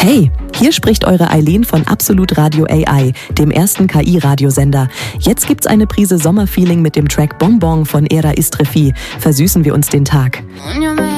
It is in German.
Hey, hier spricht eure Eileen von Absolut Radio AI, dem ersten KI-Radiosender. Jetzt gibt's eine Prise Sommerfeeling mit dem Track Bonbon von Era Istrefi. Versüßen wir uns den Tag.